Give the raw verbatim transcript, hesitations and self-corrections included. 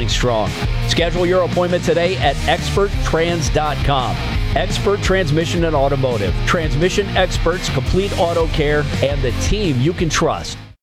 building strong. Schedule your appointment today at expert trans dot com. Expert Transmission and Automotive. Transmission experts, complete auto care, and the team you can trust.